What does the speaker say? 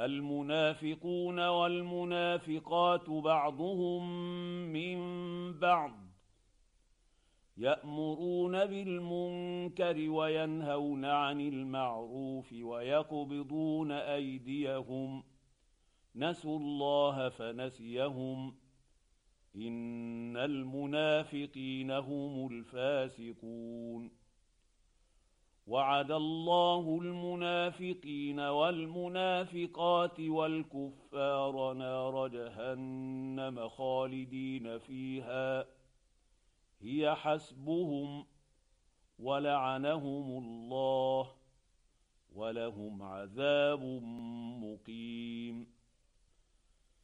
المنافقون والمنافقات بعضهم من بعض يأمرون بالمنكر وينهون عن المعروف ويقبضون أيديهم نسوا الله فنسيهم إن المنافقين هم الفاسقون وعد الله المنافقين والمنافقات والكفار نار جهنم خالدين فيها هي حسبهم ولعنهم الله ولهم عذاب مقيم.